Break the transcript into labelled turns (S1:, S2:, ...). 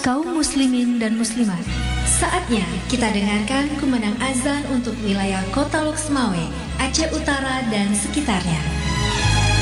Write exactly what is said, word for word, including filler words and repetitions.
S1: Kaum muslimin dan muslimat, saatnya kita dengarkan kumandang azan untuk wilayah Kota Loksmawe, Aceh Utara dan sekitarnya.